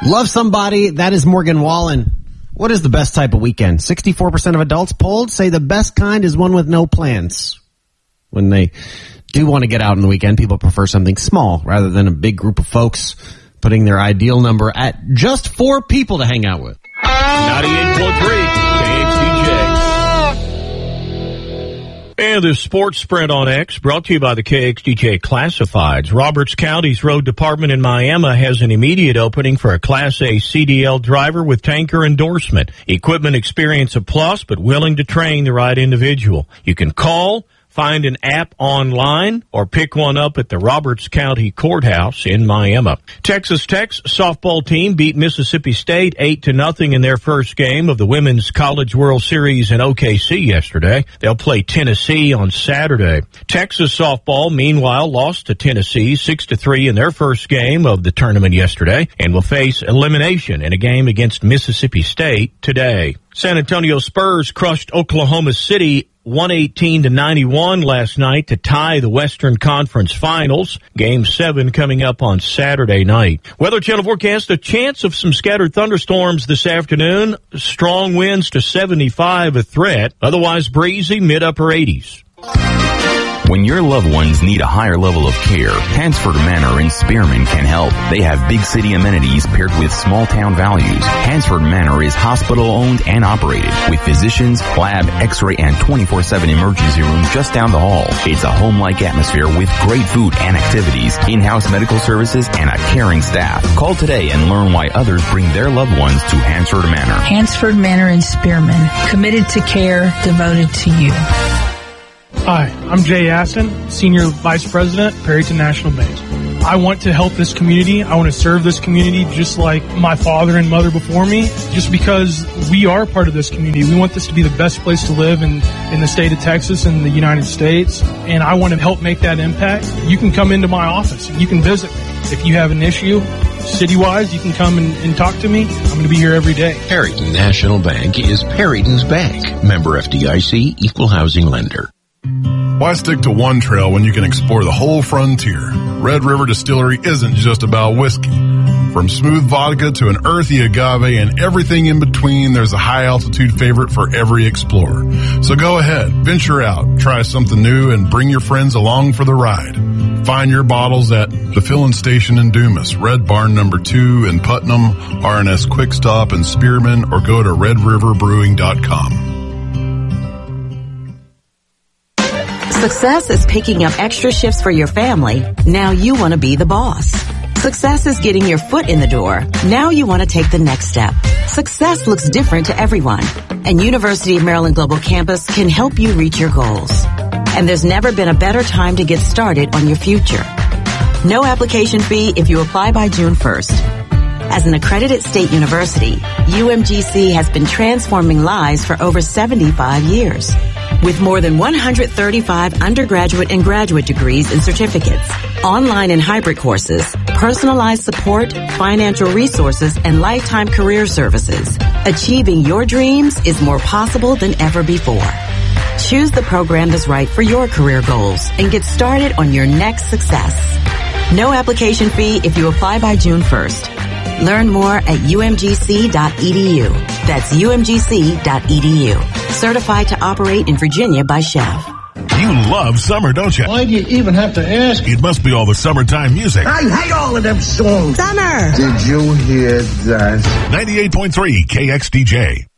Love somebody, that is Morgan Wallen. What is the best type of weekend? 64% of adults polled say the best kind is one with no plans. When they do want to get out on the weekend, people prefer something small rather than a big group of folks, putting their ideal number at just 4 people to hang out with. 98.3 KXDJ. And the Sports Sprint on X, brought to you by the KXDJ Classifieds. Roberts County's Road Department in Miami has an immediate opening for a Class A CDL driver with tanker endorsement. Equipment experience a plus, but willing to train the right individual. You can call, find an app online, or pick one up at the Roberts County Courthouse in Miami. Texas Tech's softball team beat Mississippi State 8-0 in their first game of the Women's College World Series in OKC yesterday. They'll play Tennessee on Saturday. Texas softball, meanwhile, lost to Tennessee 6-3 in their first game of the tournament yesterday and will face elimination in a game against Mississippi State today. San Antonio Spurs crushed Oklahoma City 118-91 last night to tie the Western Conference Finals. Game 7 coming up on Saturday night. Weather Channel forecast, a chance of some scattered thunderstorms this afternoon. Strong winds to 75 a threat. Otherwise breezy, mid-upper 80s. When your loved ones need a higher level of care, Hansford Manor in Spearman can help. They have big city amenities paired with small town values. Hansford Manor is hospital owned and operated with physicians, lab, x-ray, and 24/7 emergency room just down the hall. It's a home-like atmosphere with great food and activities, in-house medical services, and a caring staff. Call today and learn why others bring their loved ones to Hansford Manor. Hansford Manor in Spearman, committed to care, devoted to you. Hi, I'm Jay Aston, Senior Vice President, Perryton National Bank. I want to help this community. I want to serve this community just like my father and mother before me, just because we are part of this community. We want this to be the best place to live in the state of Texas and the United States, and I want to help make that impact. You can come into my office and you can visit me. If you have an issue, city-wise, you can come and talk to me. I'm going to be here every day. Perryton National Bank is Perryton's bank. Member FDIC, equal housing lender. Why stick to one trail when you can explore the whole frontier? Red River Distillery isn't just about whiskey. From smooth vodka to an earthy agave and everything in between, there's a high-altitude favorite for every explorer. So go ahead, venture out, try something new, and bring your friends along for the ride. Find your bottles at the Filling Station in Dumas, Red Barn No. 2 in Putnam, RNS Quick Stop in Spearman, or go to redriverbrewing.com. Success is picking up extra shifts for your family. Now you want to be the boss. Success is getting your foot in the door. Now you want to take the next step. Success looks different to everyone, and University of Maryland Global Campus can help you reach your goals. And there's never been a better time to get started on your future. No application fee if you apply by June 1st. As an accredited state university, UMGC has been transforming lives for over 75 years. With more than 135 undergraduate and graduate degrees and certificates, online and hybrid courses, personalized support, financial resources, and lifetime career services, achieving your dreams is more possible than ever before. Choose the program that's right for your career goals and get started on your next success. No application fee if you apply by June 1st. Learn more at umgc.edu. That's umgc.edu. Certified to operate in Virginia by Chef. You love summer, don't you? Why do you even have to ask? It must be all the summertime music. I hate all of them songs. Summer! Did you hear that? 98.3 KXDJ.